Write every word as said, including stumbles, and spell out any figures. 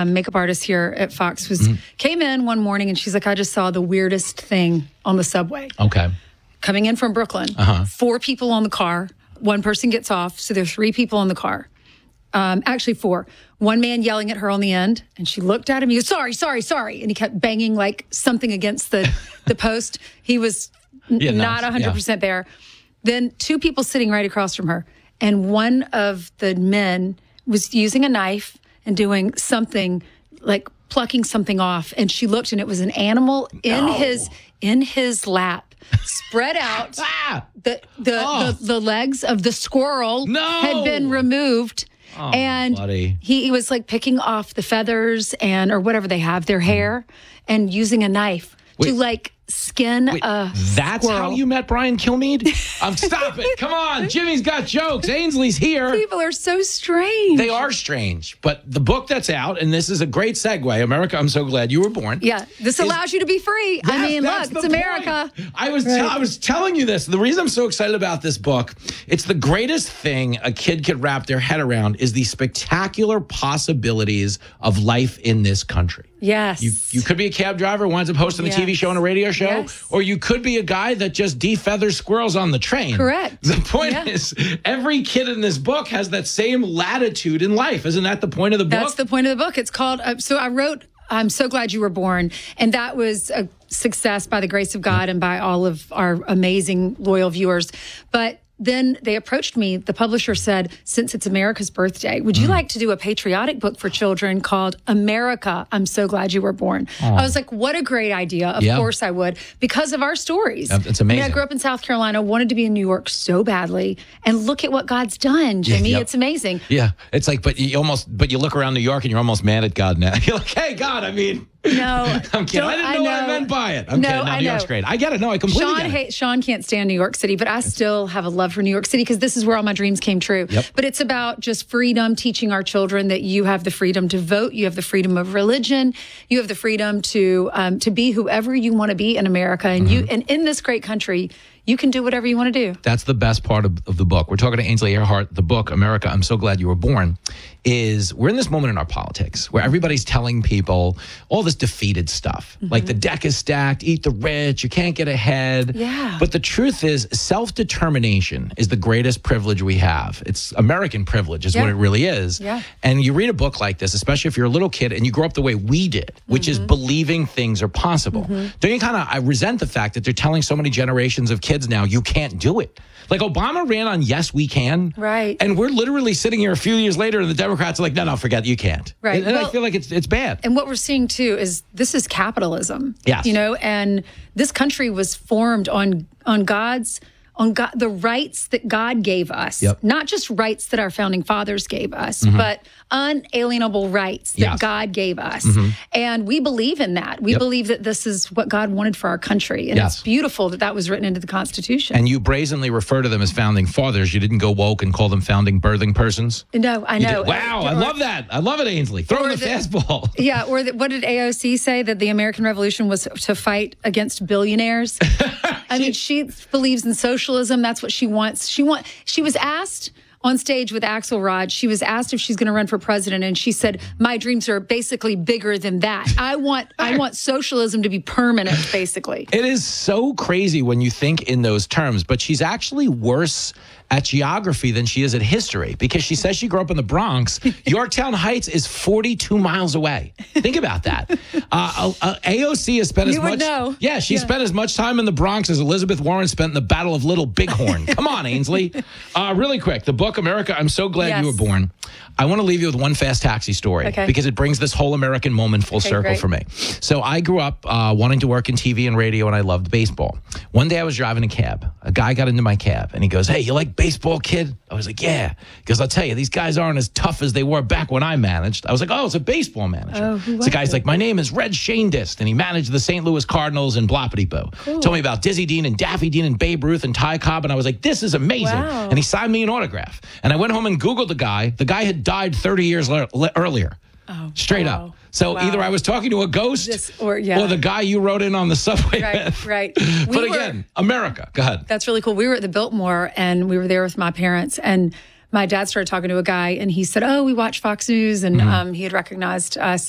um, makeup artist here at Fox, was mm-hmm. came in one morning and she's like, I just saw the weirdest thing on the subway. Okay. Coming in from Brooklyn, uh-huh. four people on the car. One person gets off, so there are three people in the car. Um, actually, four. One man yelling at her on the end, and she looked at him. He goes, sorry, sorry, sorry. And he kept banging like something against the, the post. He was n- yeah, not one hundred percent yeah. there. Then two people sitting right across from her. And one of the men was using a knife and doing something, like plucking something off. And she looked, and it was an animal in no. his in his lap. Spread out. ah! The the, oh. the the legs of the squirrel no! had been removed. Oh, and buddy. he, he was like picking off the feathers and or whatever they have, their hair, mm. and using a knife wait, to like skin wait, a That's squirrel. how you met Brian Kilmeade? Um, stop it. Come on. Jimmy's got jokes. Ainsley's here. People are so strange. They are strange. But the book that's out, and this is a great segue, America, I'm So Glad You Were Born. Yeah. This is, allows you to be free. Yes, I mean, look, it's America. Point. I was, right. te- I was telling you this. The reason I'm so excited about this book, it's the greatest thing a kid could wrap their head around is the spectacular possibilities of life in this country. Yes. You you could be a cab driver, winds up hosting yes. a T V show and a radio show, yes. or you could be a guy that just defeathers squirrels on the train. Correct. The point yeah. is, every kid in this book has that same latitude in life. Isn't that the point of the book? That's the point of the book. It's called, uh, so I wrote, I'm So Glad You Were Born, and that was a success by the grace of God and by all of our amazing, loyal viewers. But then they approached me. The publisher said, since it's America's birthday, would you mm. like to do a patriotic book for children called America, I'm So Glad You Were Born? Aww. I was like, what a great idea. Of yeah. course I would, because of our stories. It's amazing. I mean, I grew up in South Carolina, wanted to be in New York so badly. And look at what God's done, Jimmy. Yeah, yep. It's amazing. Yeah. It's like, but you almost, but you look around New York and you're almost mad at God now. You're like, hey, God, I mean... No, I'm kidding. I didn't know, I know what I meant by it. I'm no, kidding. No, I New know. York's great. I get it. No, I completely Sean get it. Hate, Sean can't stand New York City, but I still have a love for New York City because this is where all my dreams came true. Yep. But it's about just freedom, teaching our children that you have the freedom to vote, you have the freedom of religion, you have the freedom to um, to be whoever you want to be in America, and mm-hmm. you and in this great country. You can do whatever you want to do. That's the best part of, of the book. We're talking to Ainsley Earhardt. The book, America, I'm So Glad You Were Born, is we're in this moment in our politics where everybody's telling people all this defeated stuff. Mm-hmm. Like the deck is stacked, eat the rich, you can't get ahead. Yeah. But the truth is self-determination is the greatest privilege we have. It's American privilege is yeah. what it really is. Yeah. And you read a book like this, especially if you're a little kid and you grow up the way we did, which mm-hmm. is believing things are possible. Mm-hmm. Don't you kind of, I resent the fact that they're telling so many generations of kids now, you can't do it. Like Obama ran on Yes, We Can. Right. And we're literally sitting here a few years later and the Democrats are like, no, no, forget it, you can't. Right. And, and well, I feel like it's it's bad. And what we're seeing too is this is capitalism. Yes. You know, and this country was formed on on God's on God, the rights that God gave us, yep. not just rights that our founding fathers gave us, mm-hmm. but unalienable rights that yes. God gave us. Mm-hmm. And we believe in that. We yep. believe that this is what God wanted for our country. And yes. it's beautiful that that was written into the Constitution. And you brazenly refer to them as founding fathers. You didn't go woke and call them founding birthing persons? No, I know. Wow, or, I love that. I love it, Ainsley. Throw in the, the fastball. Yeah, or the, what did A O C say? That the American Revolution was to fight against billionaires? I mean, she believes in socialism. That's what she wants. She want. She was asked on stage with Axelrod. She was asked if she's going to run for president, and she said, "My dreams are basically bigger than that. I want. I want socialism to be permanent. Basically." It is so crazy when you think in those terms, but she's actually worse at geography than she is at history because she says she grew up in the Bronx. Yorktown Heights is forty-two miles away. Think about that. Uh, uh, A O C has spent you as would much. Know. Yeah, she yeah. spent as much time in the Bronx as Elizabeth Warren spent in the Battle of Little Bighorn. Come on, Ainsley. Uh, really quick, the book America, I'm So Glad yes. You Were Born. I want to leave you with one fast taxi story okay. because it brings this whole American moment full okay, circle great. for me. So I grew up uh, wanting to work in T V and radio, and I loved baseball. One day I was driving a cab. A guy got into my cab, and he goes, "Hey, you like baseball, kid?" I was like, "Yeah." Because I'll tell you, these guys aren't as tough as they were back when I managed. I was like, "Oh, it's a baseball manager." Oh, who was the guy's it? like, "My name is Red Shaindist," and he managed the Saint Louis Cardinals and bloppity boo. Cool. Told me about Dizzy Dean and Daffy Dean and Babe Ruth and Ty Cobb, and I was like, "This is amazing." Wow. And he signed me an autograph. And I went home and Googled the guy. The guy had died thirty years le- le- earlier. Oh, Straight wow. up. So Wow. either I was talking to a ghost This, or, yeah. or the guy you wrote in on the subway Right, with. right. But We again, were- America. Go ahead. That's really cool. We were at the Biltmore, and we were there with my parents, and my dad started talking to a guy, and he said, "Oh, we watch Fox News," and mm-hmm. um, he had recognized us.